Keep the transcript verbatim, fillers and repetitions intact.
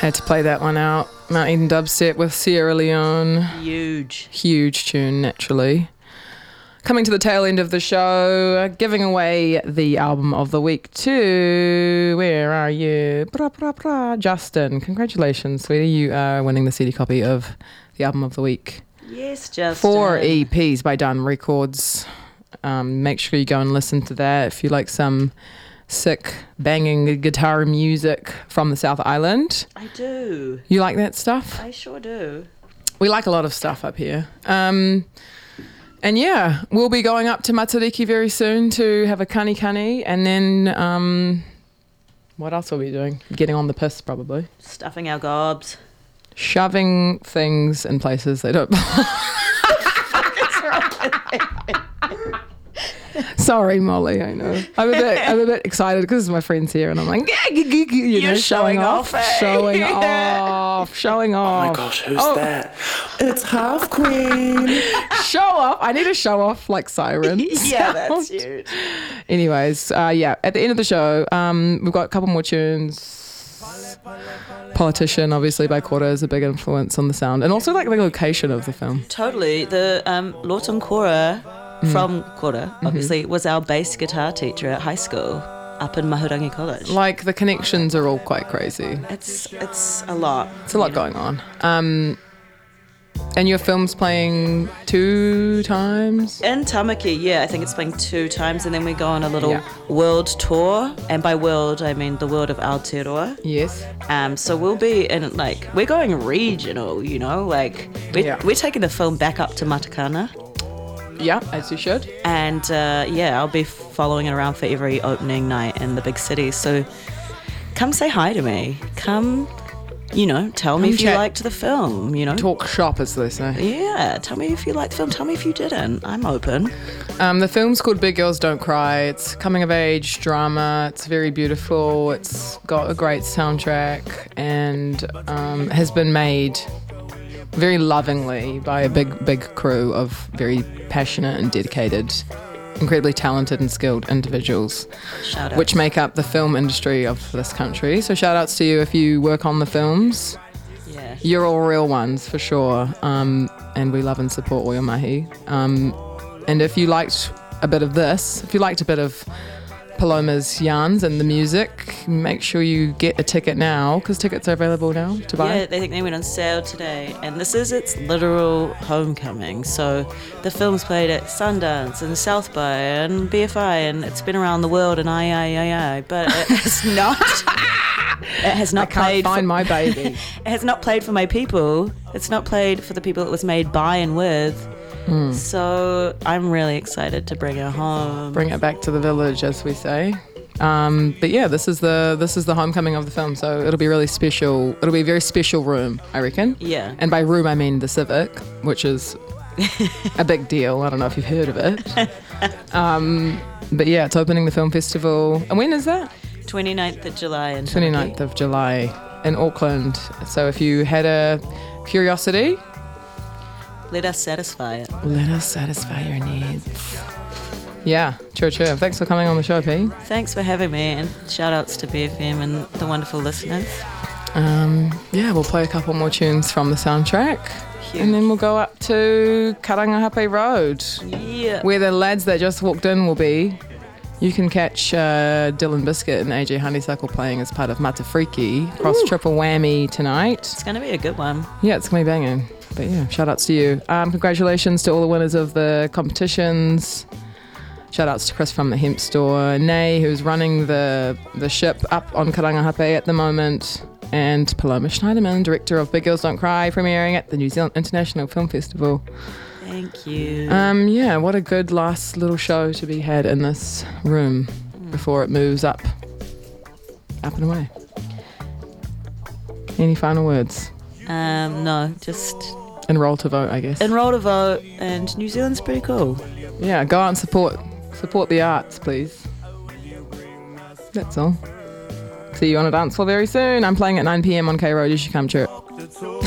Had to play that one out. Mount Eden Dubstep with Sierra Leone. Huge. Huge tune, naturally. Coming to the tail end of the show, giving away the album of the week to, where are you? Bra, bra, bra. Justin, congratulations, sweetie. You are winning the C D copy of the album of the week. Yes, Justin. Four E Ps by Dun Records. Um, make sure you go and listen to that if you like some sick, banging guitar music from the South Island. I do. You like that stuff? I sure do. We like a lot of stuff up here. Um... And yeah, we'll be going up to Matariki very soon to have a kani kani, and then um, what else will we be doing? Getting on the piss, probably. Stuffing our gobs. Shoving things in places they don't belong. Sorry, Molly, I know. I'm a bit, I'm a bit excited because my friend's here, and I'm like, you You're know, showing showing off, off, eh? showing off, showing off. Oh my gosh, who's Oh. that? It's Half Queen. Show off. I need to show off like sirens. Yeah, that's huge. Anyways, uh, yeah, at the end of the show, um, we've got a couple more tunes. Politician, obviously, by Kora is a big influence on the sound, and also like the location of the film. Totally. The um, Lawton Kora from Kora, Mm-hmm. obviously, was our bass guitar teacher at high school up in Mahurangi College. Like the connections are all quite crazy. It's it's a lot. It's a lot going on. Um, and your film's playing two times? In Tamaki, yeah, I think it's playing two times, and then we go on a little Yeah. world tour, and by world I mean the world of Aotearoa. Yes. Um, so we'll be in, like, we're going regional, you know, like we're, Yeah. we're taking the film back up to Matakana, Yeah, as you should. and uh, yeah, I'll be following it around for every opening night in the big cities. So come say hi to me. Come, you know, tell me Come if you chat. liked the film. You know, Talk shop, as they say. yeah, tell me if you liked the film. Tell me if you didn't. I'm open. Um, the film's called Big Girls Don't Cry. It's coming of age drama. It's very beautiful. It's got a great soundtrack and um, has been made very lovingly by a big, big crew of very passionate and dedicated, incredibly talented and skilled individuals, Shout out. which make up the film industry of this country. So shout outs to you if you work on the films. Yeah. You're all real ones for sure, um, and we love and support all your mahi. Um, and if you liked a bit of this, if you liked a bit of Paloma's yarns and the music, make sure you get a ticket now, because tickets are available now to buy. Yeah, they think they went on sale today, and this is its literal homecoming. So the film's played at Sundance and South by and B F I, and it's been around the world and I, I, I, I, but it's not. It has I not can't played. find for, my baby. It has not played for my people. It's not played for the people it was made by and with. Mm. So I'm really excited to bring it home. Bring it back to the village, as we say. Um, but yeah, this is the this is the homecoming of the film, so it'll be really special. It'll be a very special room, I reckon. Yeah. And by room, I mean the Civic, which is a big deal. I don't know if you've heard of it. Um, but yeah, it's opening the film festival. And when is that? twenty-ninth of July in twenty-ninth of July in Auckland. So if you had a curiosity, Let us satisfy it. let us satisfy your needs. Yeah, true, true. Thanks for coming on the show, P. Thanks for having me, and shout outs to B F M and the wonderful listeners. Um, yeah, we'll play a couple more tunes from the soundtrack. Huge. And then we'll go up to Karangahape Road, Yeah. where the lads that just walked in will be. You can catch uh, Dylan Biscuit and A J Honeysuckle playing as part of Matafriki across Ooh. Triple Whammy tonight. It's going to be a good one. Yeah, it's going to be banging. But yeah, shout outs to you. Um, congratulations to all the winners of the competitions. Shout outs to Chris from the Hemp Store, Nay, who's running the the ship up on Karangahape at the moment, and Paloma Schneiderman, director of Big Girls Don't Cry, premiering at the New Zealand International Film Festival. Thank you. Um, yeah, what a good last little show to be had in this room before it moves up, up and away. Any final words? Um, no, just Enroll to vote, I guess. enroll to vote, and New Zealand's pretty cool. Yeah, go out and support support the arts, please. That's all. See you on a dance floor very soon. I'm playing at nine p.m. on K Road. You should come to it.